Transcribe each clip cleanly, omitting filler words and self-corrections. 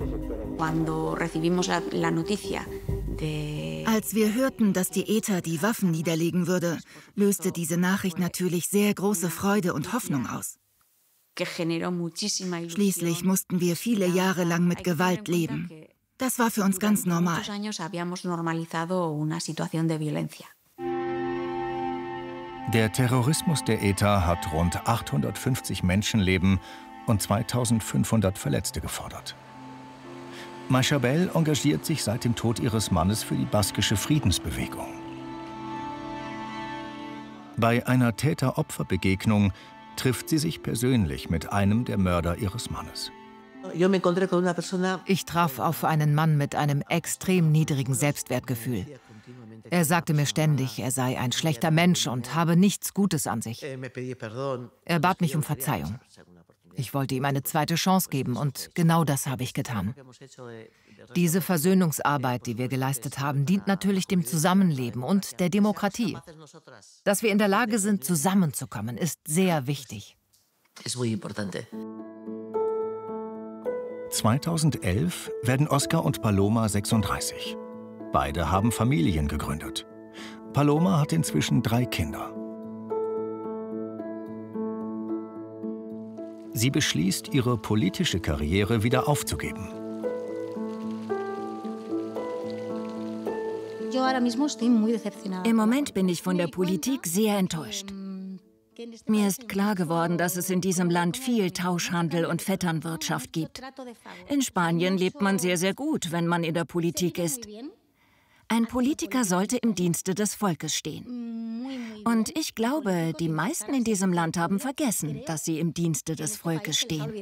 Als wir hörten, dass die ETA die Waffen niederlegen würde, löste diese Nachricht natürlich sehr große Freude und Hoffnung aus. Schließlich mussten wir viele Jahre lang mit Gewalt leben. Das war für uns ganz normal. Der Terrorismus der ETA hat rund 850 Menschenleben und 2500 Verletzte gefordert. Maichabel engagiert sich seit dem Tod ihres Mannes für die baskische Friedensbewegung. Bei einer Täter-Opfer-Begegnung trifft sie sich persönlich mit einem der Mörder ihres Mannes. Ich traf auf einen Mann mit einem extrem niedrigen Selbstwertgefühl. Er sagte mir ständig, er sei ein schlechter Mensch und habe nichts Gutes an sich. Er bat mich um Verzeihung. Ich wollte ihm eine zweite Chance geben und genau das habe ich getan. Diese Versöhnungsarbeit, die wir geleistet haben, dient natürlich dem Zusammenleben und der Demokratie. Dass wir in der Lage sind, zusammenzukommen, ist sehr wichtig. 2011 werden Oscar und Paloma 36. Beide haben Familien gegründet. Paloma hat inzwischen 3 Kinder. Sie beschließt, ihre politische Karriere wieder aufzugeben. Im Moment bin ich von der Politik sehr enttäuscht. Mir ist klar geworden, dass es in diesem Land viel Tauschhandel und Vetternwirtschaft gibt. In Spanien lebt man sehr, sehr gut, wenn man in der Politik ist. Ein Politiker sollte im Dienste des Volkes stehen. Und ich glaube, die meisten in diesem Land haben vergessen, dass sie im Dienste des Volkes stehen.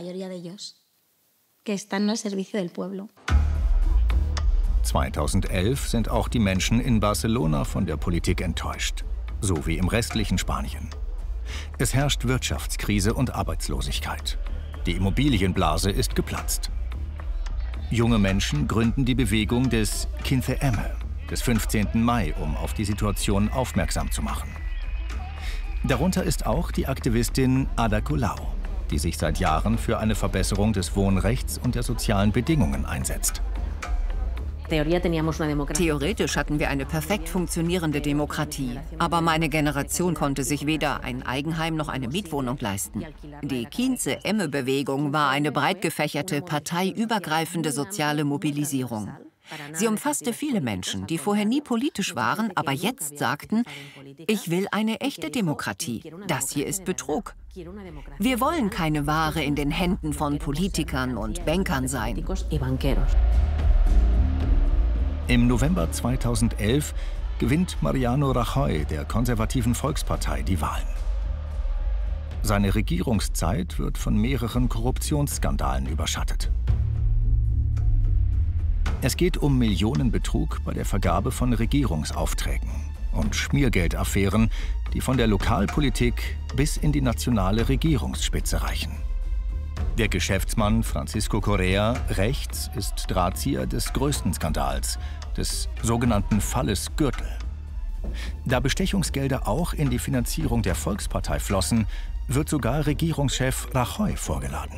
2011 sind auch die Menschen in Barcelona von der Politik enttäuscht, so wie im restlichen Spanien. Es herrscht Wirtschaftskrise und Arbeitslosigkeit. Die Immobilienblase ist geplatzt. Junge Menschen gründen die Bewegung des 15M, des 15. Mai, um auf die Situation aufmerksam zu machen. Darunter ist auch die Aktivistin Ada Colau, die sich seit Jahren für eine Verbesserung des Wohnrechts und der sozialen Bedingungen einsetzt. Theoretisch hatten wir eine perfekt funktionierende Demokratie. Aber meine Generation konnte sich weder ein Eigenheim noch eine Mietwohnung leisten. Die 15M-Bewegung war eine breit gefächerte, parteiübergreifende soziale Mobilisierung. Sie umfasste viele Menschen, die vorher nie politisch waren, aber jetzt sagten, ich will eine echte Demokratie. Das hier ist Betrug. Wir wollen keine Ware in den Händen von Politikern und Bankern sein. Im November 2011 gewinnt Mariano Rajoy der konservativen Volkspartei die Wahlen. Seine Regierungszeit wird von mehreren Korruptionsskandalen überschattet. Es geht um Millionenbetrug bei der Vergabe von Regierungsaufträgen und Schmiergeldaffären, die von der Lokalpolitik bis in die nationale Regierungsspitze reichen. Der Geschäftsmann Francisco Correa, rechts, ist Drahtzieher des größten Skandals, des sogenannten Falles Gürtel. Da Bestechungsgelder auch in die Finanzierung der Volkspartei flossen, wird sogar Regierungschef Rajoy vorgeladen.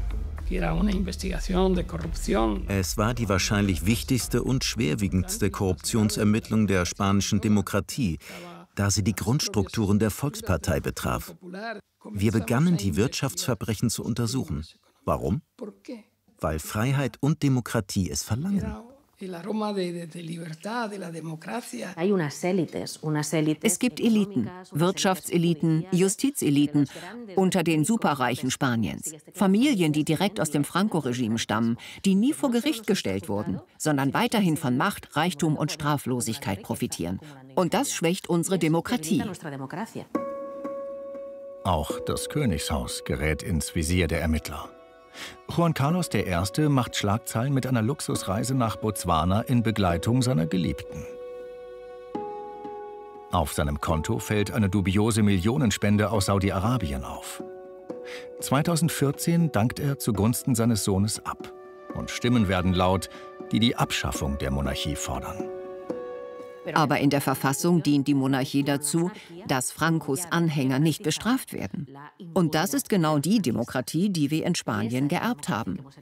Es war die wahrscheinlich wichtigste und schwerwiegendste Korruptionsermittlung der spanischen Demokratie, da sie die Grundstrukturen der Volkspartei betraf. Wir begannen, die Wirtschaftsverbrechen zu untersuchen. Warum? Weil Freiheit und Demokratie es verlangen. Es gibt Eliten, Wirtschaftseliten, Justizeliten unter den Superreichen Spaniens. Familien, die direkt aus dem Franco-Regime stammen, die nie vor Gericht gestellt wurden, sondern weiterhin von Macht, Reichtum und Straflosigkeit profitieren. Und das schwächt unsere Demokratie. Auch das Königshaus gerät ins Visier der Ermittler. Juan Carlos I. macht Schlagzeilen mit einer Luxusreise nach Botswana in Begleitung seiner Geliebten. Auf seinem Konto fällt eine dubiose Millionenspende aus Saudi-Arabien auf. 2014 dankt er zugunsten seines Sohnes ab. Und Stimmen werden laut, die die Abschaffung der Monarchie fordern. Aber in der Verfassung dient die Monarchie dazu, dass Francos Anhänger nicht bestraft werden. Und das ist genau die Demokratie, die wir in Spanien geerbt haben.